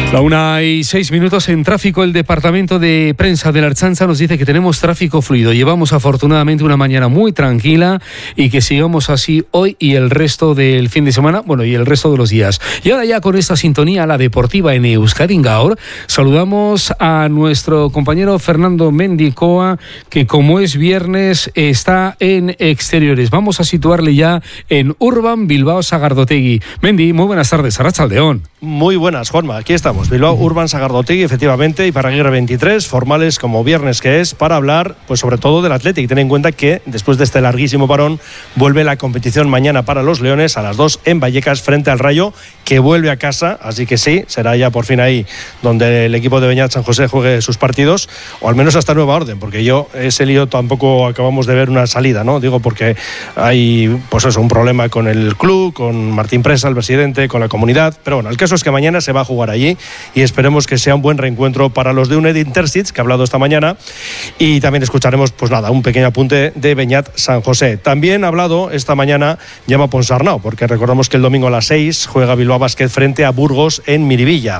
La 1:06 en tráfico. El departamento de prensa de la Ertzaintza nos dice que tenemos tráfico fluido. Llevamos afortunadamente una mañana muy tranquila y que sigamos así hoy y el resto del fin de semana, bueno, y el resto de los días. Y ahora ya con esta sintonía, la deportiva en Euskadi Gaur, saludamos a nuestro compañero Fernando Mendicoa, que como es viernes está en exteriores. Vamos a situarle ya en Urban Bilbao Sagardotegui. Mendi, muy buenas tardes. Arratsaldeon. Muy buenas, Juanma. Aquí estamos, Bilbao Urban Sagardotegui, efectivamente, y para Aguirre 23, formales como viernes que es, para hablar, pues sobre todo del Athletic. Ten en cuenta que después de este larguísimo parón, vuelve la competición mañana para los Leones a las 2 en Vallecas frente al Rayo, que vuelve a casa, así que sí, será ya por fin ahí donde el equipo de Beñat San José juegue sus partidos, o al menos hasta nueva orden, porque ese lío tampoco acabamos de ver una salida, ¿no? Digo, porque hay, pues eso, un problema con el club, con Martín Presa, el presidente, con la comunidad, pero bueno, el caso es que mañana se va a jugar allí y esperemos que sea un buen reencuentro para los de UNED Intercity, que ha hablado esta mañana, y también escucharemos, pues nada, un pequeño apunte de Beñat San José. También ha hablado esta mañana Llama Ponsarnau, porque recordamos que el domingo a las 6 juega Bilbao Basket frente a Burgos en Miribilla.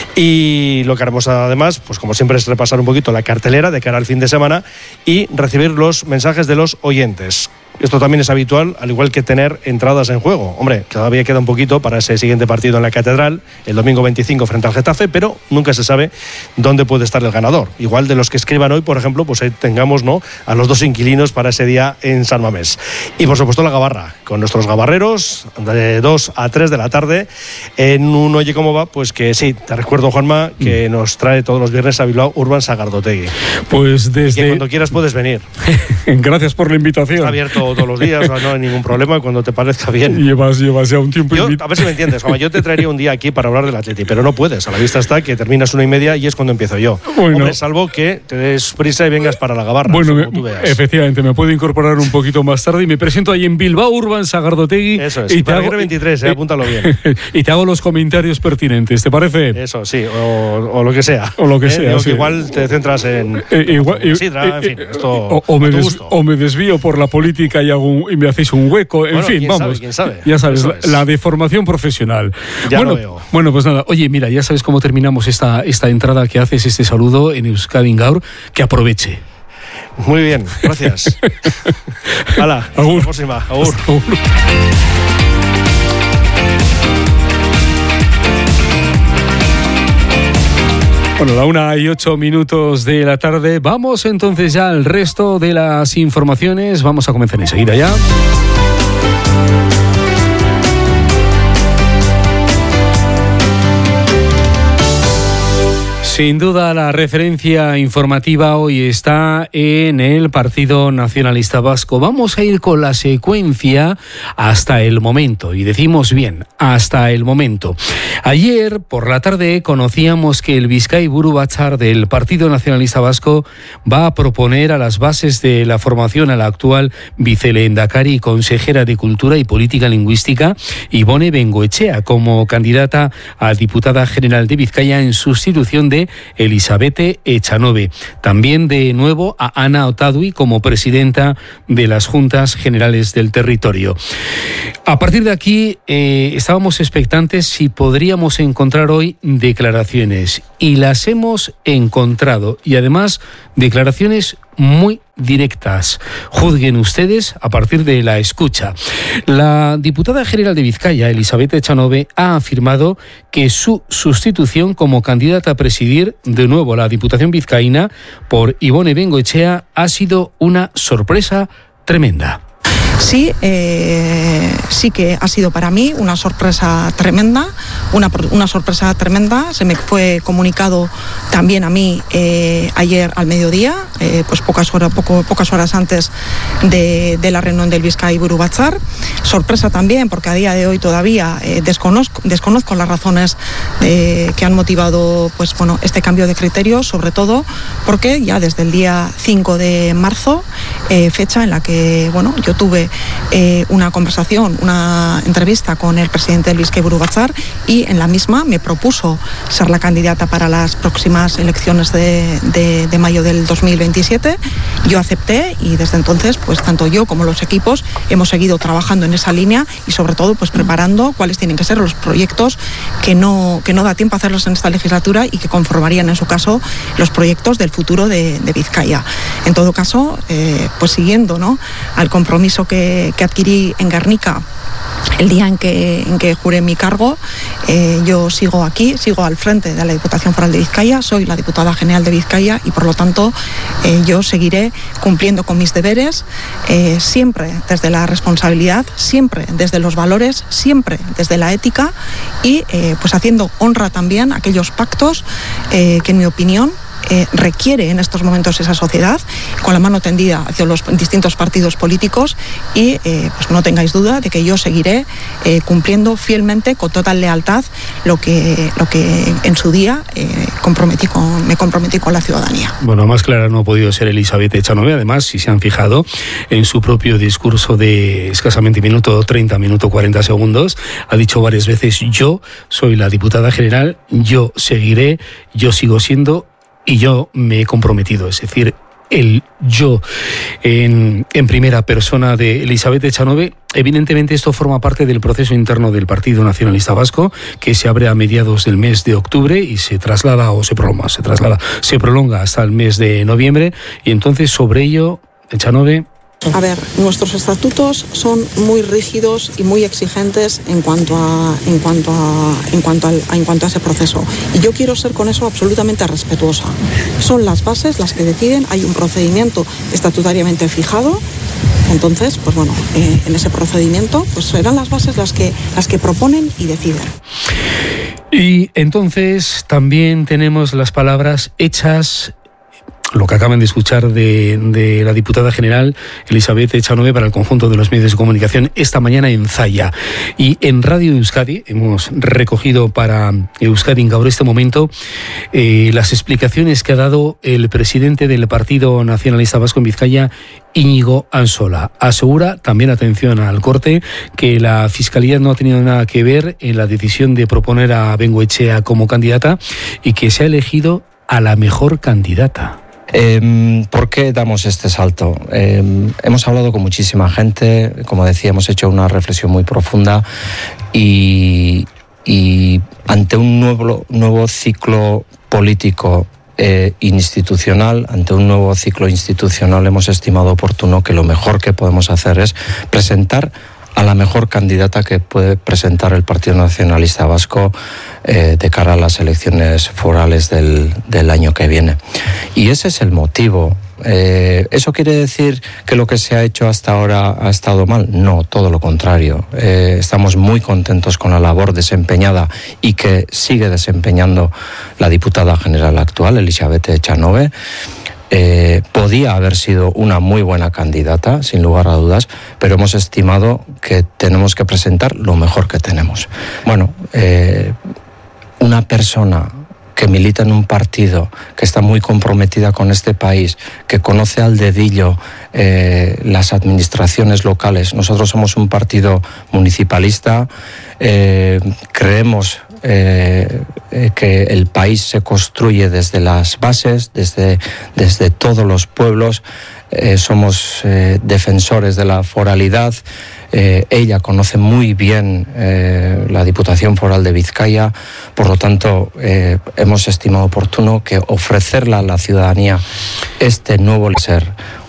Y lo que haremos además, pues como siempre, es repasar un poquito la cartelera de cara al fin de semana y recibir los mensajes de los oyentes. Esto también es habitual, al igual que tener entradas en juego. Hombre, todavía queda un poquito para ese siguiente partido en la Catedral, el domingo 25 frente al Getafe, pero nunca se sabe dónde puede estar el ganador. Igual de los que escriban hoy, por ejemplo, pues ahí tengamos, ¿no?, a los dos inquilinos para ese día en San Mamés. Y por supuesto la gabarra, con nuestros gabarreros, de 2 a 3 de la tarde, en un Oye Cómo Va, pues que sí, te recuerdo, Juanma, que nos trae todos los viernes a Bilbao Urban Sagardotegui. Pues desde... Y que cuando quieras puedes venir. Gracias por la invitación. Está abierto todos los días, no hay ningún problema cuando te parezca bien. Llevas ya un tiempo. A ver si me entiendes, Juanma, yo te traería un día aquí para hablar del Atleti, pero no puedes, a la vista está que terminas 1:30 y es cuando empiezo yo. Bueno. Hombre, salvo que te des prisa y vengas para la gabarra. Bueno, efectivamente, me puedo incorporar un poquito más tarde y me presento ahí en Bilbao Urban Sagardotegui. Eso es, y para Aguirre 23, apúntalo bien. Y te hago los comentarios pertinentes, ¿te parece? Eso, sí, o lo que sea. O lo que sea, digo, sí. que igual te centras en Sidra, en fin, esto o me desvío por la política y me hacéis un hueco, en fin, vamos. ¿Quién sabe? Ya sabes, la deformación profesional. Ya lo veo. Bueno, pues nada, oye, mira, ya sabes cómo terminamos esta entrada que haces, este saludo en Euskadi Gaur, que aproveche. Muy bien, gracias. Hala, hasta la próxima. Agur. Bueno, la 1:08 de la tarde. Vamos entonces ya al resto de las informaciones. Vamos a comenzar enseguida ya. Sin duda, la referencia informativa hoy está en el Partido Nacionalista Vasco. Vamos a ir con la secuencia hasta el momento, y decimos bien, hasta el momento. Ayer por la tarde conocíamos que el Bizkai Buru Batzar del Partido Nacionalista Vasco va a proponer a las bases de la formación a la actual vicelehendakari y consejera de Cultura y Política Lingüística, Ibone Bengoechea, como candidata a diputada general de Vizcaya en sustitución de Elisabete Echanove. También de nuevo a Ana Otadui como presidenta de las Juntas Generales del Territorio. A partir de aquí estábamos expectantes si podríamos encontrar hoy declaraciones, y las hemos encontrado, y además declaraciones muy directas. Juzguen ustedes a partir de la escucha. La diputada general de Vizcaya, Elisabete Echanove, ha afirmado que su sustitución como candidata a presidir de nuevo la Diputación vizcaína por Ibone Bengoechea ha sido una sorpresa tremenda. Sí, sí que ha sido para mí una sorpresa tremenda, una sorpresa tremenda. Se me fue comunicado también a mí ayer al mediodía, pues pocas horas antes de la reunión del Bizkai Buru Batzar. Sorpresa también porque a día de hoy todavía desconozco las razones que han motivado, pues bueno, este cambio de criterio, sobre todo porque ya desde el día 5 de marzo fecha en la que, bueno, yo tuve una conversación, una entrevista con el presidente Luis Buru Batzar, y en la misma me propuso ser la candidata para las próximas elecciones de mayo del 2027. Yo acepté y desde entonces, pues tanto yo como los equipos hemos seguido trabajando en esa línea y sobre todo pues preparando cuáles tienen que ser los proyectos que no da tiempo a hacerlos en esta legislatura y que conformarían en su caso los proyectos del futuro de Vizcaya. En todo caso, pues siguiendo, ¿no?, al compromiso que adquirí en Gernika el día en que juré mi cargo, yo sigo aquí, sigo al frente de la Diputación Foral de Vizcaya, soy la diputada general de Vizcaya y por lo tanto yo seguiré cumpliendo con mis deberes, siempre desde la responsabilidad, siempre desde los valores, siempre desde la ética y pues haciendo honra también a aquellos pactos que en mi opinión requiere en estos momentos esa sociedad, con la mano tendida hacia los distintos partidos políticos y pues no tengáis duda de que yo seguiré cumpliendo fielmente, con total lealtad, lo que en su día me comprometí con la ciudadanía. Bueno, más clara no ha podido ser Elisabeth Echanove. Además, si se han fijado en su propio discurso de escasamente minuto 30, minuto 40 segundos, ha dicho varias veces: yo soy la diputada general, yo seguiré, yo sigo siendo y yo me he comprometido. Es decir, el yo en primera persona de Elisabeth Echanove. Evidentemente esto forma parte del proceso interno del Partido Nacionalista Vasco, que se abre a mediados del mes de octubre y se prolonga hasta el mes de noviembre. Y entonces sobre ello, Echanove... A ver, nuestros estatutos son muy rígidos y muy exigentes en cuanto a ese proceso. Y yo quiero ser con eso absolutamente respetuosa. Son las bases las que deciden, hay un procedimiento estatutariamente fijado. Entonces, pues bueno, en ese procedimiento pues serán las bases las que proponen y deciden. Y entonces también tenemos las palabras hechas, lo que acaban de escuchar de la diputada general Elisabeth Echanove para el conjunto de los medios de comunicación esta mañana en Zalla. Y en Radio Euskadi hemos recogido para Euskadi en este momento las explicaciones que ha dado el presidente del Partido Nacionalista Vasco en Vizcaya, Íñigo Ansola. Asegura, también atención al corte, que la Fiscalía no ha tenido nada que ver en la decisión de proponer a Bengoechea como candidata y que se ha elegido a la mejor candidata. ¿Por qué damos este salto? Hemos hablado con muchísima gente, como decía, hemos hecho una reflexión muy profunda y ante un nuevo ciclo político institucional, ante un nuevo ciclo institucional, hemos estimado oportuno que lo mejor que podemos hacer es presentar a la mejor candidata que puede presentar el Partido Nacionalista Vasco de cara a las elecciones forales del año que viene. Y ese es el motivo. ¿Eso quiere decir que lo que se ha hecho hasta ahora ha estado mal? No, todo lo contrario. Estamos muy contentos con la labor desempeñada y que sigue desempeñando la diputada general actual, Elisabeth Echanove. Podía haber sido una muy buena candidata, sin lugar a dudas, pero hemos estimado que tenemos que presentar lo mejor que tenemos. Bueno, una persona que milita en un partido, que está muy comprometida con este país, que conoce al dedillo las administraciones locales. Nosotros somos un partido municipalista, creemos que el país se construye desde las bases, desde todos los pueblos. Somos defensores de la foralidad. Ella conoce muy bien la Diputación Foral de Vizcaya, por lo tanto hemos estimado oportuno que ofrecerla a la ciudadanía este nuevo ser